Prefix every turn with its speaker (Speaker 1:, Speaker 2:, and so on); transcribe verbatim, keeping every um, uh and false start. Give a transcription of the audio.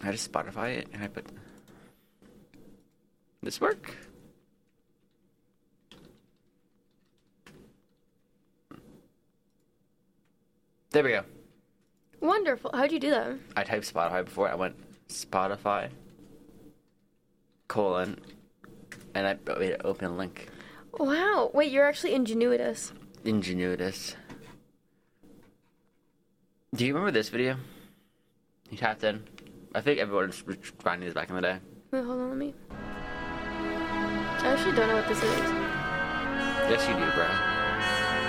Speaker 1: I just Spotify it and I put this work. There we go.
Speaker 2: Wonderful. How'd you do that?
Speaker 1: I typed Spotify before. I went Spotify colon and I made an open link.
Speaker 2: Wow. Wait, you're actually ingenuitous.
Speaker 1: Ingenuitous. Do you remember this video? He tapped in. I think everyone was grinding this back in the day.
Speaker 2: Wait, hold on, let me. I actually don't know what this is.
Speaker 1: Yes, you do, bro.